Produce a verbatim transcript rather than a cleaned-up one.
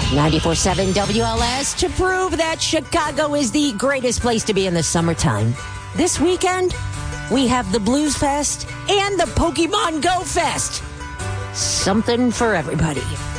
ninety-four point seven W L S to prove that Chicago is the greatest place to be in the summertime. This weekend, we have the Blues Fest and the Pokemon Go Fest. Something for everybody.